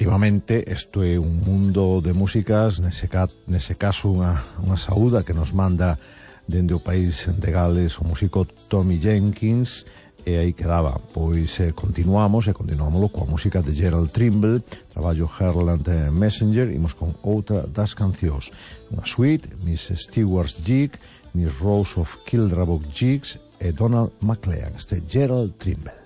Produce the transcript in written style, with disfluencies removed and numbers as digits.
Efectivamente, isto é un mundo de músicas, nese caso unha saúda que nos manda dende o país de Gales o músico Tommy Jenkins, e aí quedaba. Pois continuámoslo coa música de Gerald Trimble, traballo Herland Messenger. Imos con outra das cancións, unha suite, Miss Stewart's Jig, Miss Rose of Kildrabog Jigs e Donald McLean, este Gerald Trimble.